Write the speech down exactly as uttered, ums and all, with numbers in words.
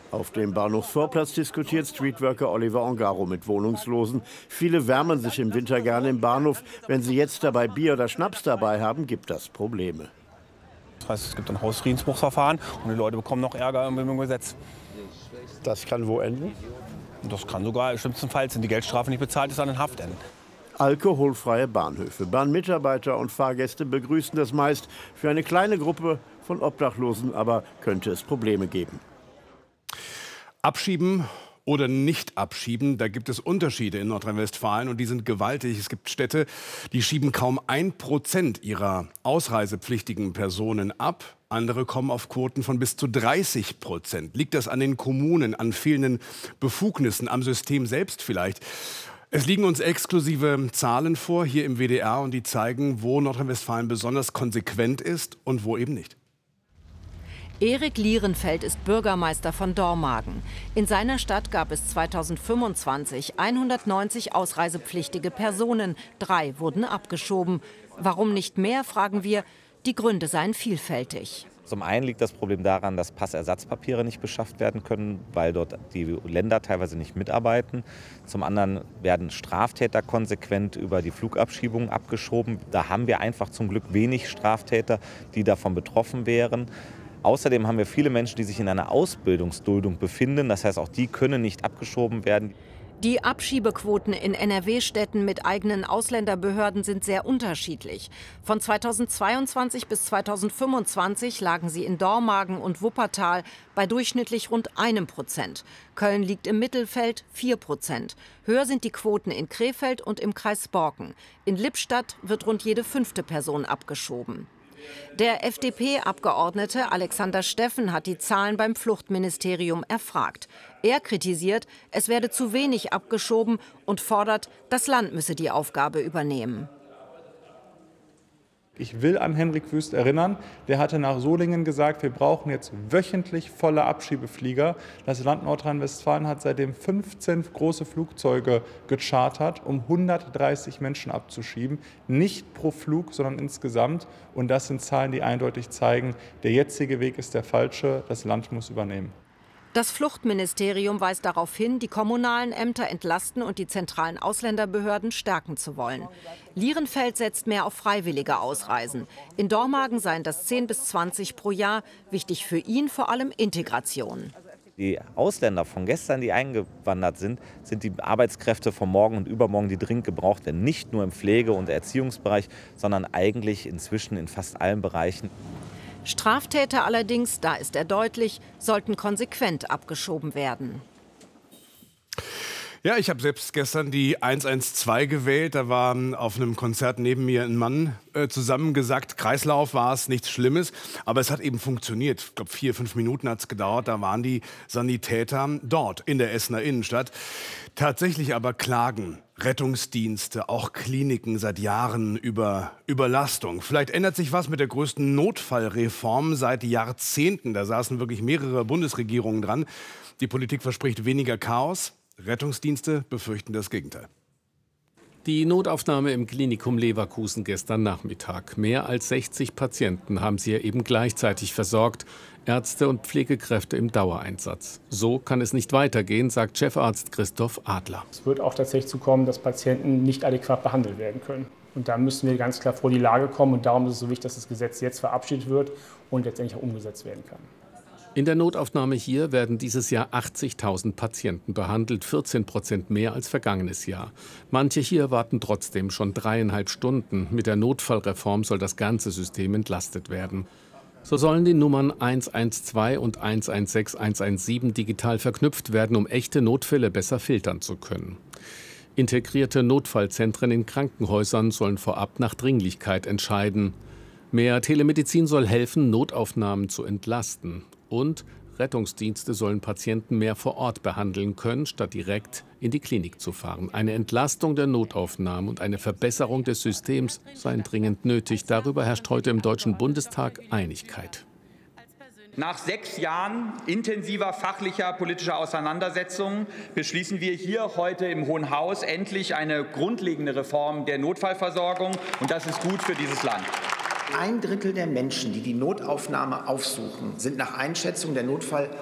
Auf dem Bahnhofsvorplatz diskutiert Streetworker Oliver Ongaro mit Wohnungslosen. Viele wärmen sich im Winter gerne im Bahnhof. Wenn sie jetzt dabei Bier oder Schnaps dabei haben, gibt das Probleme. Das heißt, es gibt ein Hausfriedensbruchsverfahren und die Leute bekommen noch Ärger mit dem Gesetz. Das kann wo enden? Das kann sogar im schlimmsten Fall, wenn die Geldstrafe nicht bezahlt ist, dann in Haft enden. Alkoholfreie Bahnhöfe. Bahnmitarbeiter und Fahrgäste begrüßen das meist. Für eine kleine Gruppe von Obdachlosen aber könnte es Probleme geben. Abschieben oder nicht abschieben, da gibt es Unterschiede in Nordrhein-Westfalen und die sind gewaltig. Es gibt Städte, die schieben kaum ein Prozent ihrer ausreisepflichtigen Personen ab. Andere kommen auf Quoten von bis zu dreißig Prozent. Liegt das an den Kommunen, an fehlenden Befugnissen, am System selbst vielleicht? Es liegen uns exklusive Zahlen vor hier im W D R und die zeigen, wo Nordrhein-Westfalen besonders konsequent ist und wo eben nicht. Erik Lierenfeld ist Bürgermeister von Dormagen. In seiner Stadt gab es zweitausendfünfundzwanzig hundertneunzig ausreisepflichtige Personen. Drei wurden abgeschoben. Warum nicht mehr, fragen wir. Die Gründe seien vielfältig. Zum einen liegt das Problem daran, dass Passersatzpapiere nicht beschafft werden können, weil dort die Länder teilweise nicht mitarbeiten. Zum anderen werden Straftäter konsequent über die Flugabschiebung abgeschoben. Da haben wir einfach zum Glück wenig Straftäter, die davon betroffen wären. Außerdem haben wir viele Menschen, die sich in einer Ausbildungsduldung befinden. Das heißt, auch die können nicht abgeschoben werden. Die Abschiebequoten in N R W-Städten mit eigenen Ausländerbehörden sind sehr unterschiedlich. Von zweitausendzweiundzwanzig bis zweitausendfünfundzwanzig lagen sie in Dormagen und Wuppertal bei durchschnittlich rund einem Prozent. Köln liegt im Mittelfeld, vier Prozent. Höher sind die Quoten in Krefeld und im Kreis Borken. In Lippstadt wird rund jede fünfte Person abgeschoben. Der F D P-Abgeordnete Alexander Steffen hat die Zahlen beim Fluchtministerium erfragt. Er kritisiert, es werde zu wenig abgeschoben und fordert, das Land müsse die Aufgabe übernehmen. Ich will an Henrik Wüst erinnern, der hatte nach Solingen gesagt, wir brauchen jetzt wöchentlich volle Abschiebeflieger. Das Land Nordrhein-Westfalen hat seitdem fünfzehn große Flugzeuge gechartert, um hundertdreißig Menschen abzuschieben. Nicht pro Flug, sondern insgesamt. Und das sind Zahlen, die eindeutig zeigen, der jetzige Weg ist der falsche, das Land muss übernehmen. Das Fluchtministerium weist darauf hin, die kommunalen Ämter entlasten und die zentralen Ausländerbehörden stärken zu wollen. Lierenfeld setzt mehr auf freiwillige Ausreisen. In Dormagen seien das zehn bis zwanzig pro Jahr. Wichtig für ihn vor allem Integration. Die Ausländer von gestern, die eingewandert sind, sind die Arbeitskräfte von morgen und übermorgen, die dringend gebraucht werden. Nicht nur im Pflege- und Erziehungsbereich, sondern eigentlich inzwischen in fast allen Bereichen. Straftäter allerdings, da ist er deutlich, sollten konsequent abgeschoben werden. Ja, ich habe selbst gestern die eins eins zwei gewählt. Da war auf einem Konzert neben mir ein Mann äh, zusammengesackt. Kreislauf war es, nichts Schlimmes. Aber es hat eben funktioniert. Ich glaube, vier, fünf Minuten hat es gedauert. Da waren die Sanitäter dort in der Essener Innenstadt. Tatsächlich aber klagen Rettungsdienste, auch Kliniken seit Jahren über Überlastung. Vielleicht ändert sich was mit der größten Notfallreform seit Jahrzehnten. Da saßen wirklich mehrere Bundesregierungen dran. Die Politik verspricht weniger Chaos. Rettungsdienste befürchten das Gegenteil. Die Notaufnahme im Klinikum Leverkusen gestern Nachmittag. Mehr als sechzig Patienten haben sie eben gleichzeitig versorgt. Ärzte und Pflegekräfte im Dauereinsatz. So kann es nicht weitergehen, sagt Chefarzt Christoph Adler. Es wird auch tatsächlich zu kommen, dass Patienten nicht adäquat behandelt werden können. Und da müssen wir ganz klar vor die Lage kommen. Und darum ist es so wichtig, dass das Gesetz jetzt verabschiedet wird und letztendlich auch umgesetzt werden kann. In der Notaufnahme hier werden dieses Jahr achtzigtausend Patienten behandelt, vierzehn Prozent mehr als vergangenes Jahr. Manche hier warten trotzdem schon dreieinhalb Stunden. Mit der Notfallreform soll das ganze System entlastet werden. So sollen die Nummern eins eins zwei und eins eins sechs, eins eins sieben digital verknüpft werden, um echte Notfälle besser filtern zu können. Integrierte Notfallzentren in Krankenhäusern sollen vorab nach Dringlichkeit entscheiden. Mehr Telemedizin soll helfen, Notaufnahmen zu entlasten. Und Rettungsdienste sollen Patienten mehr vor Ort behandeln können, statt direkt in die Klinik zu fahren. Eine Entlastung der Notaufnahmen und eine Verbesserung des Systems seien dringend nötig. Darüber herrscht heute im Deutschen Bundestag Einigkeit. Nach sechs Jahren intensiver fachlicher politischer Auseinandersetzungen beschließen wir hier heute im Hohen Haus endlich eine grundlegende Reform der Notfallversorgung. Und das ist gut für dieses Land. Ein Drittel der Menschen, die die Notaufnahme aufsuchen, sind nach Einschätzung der Notfall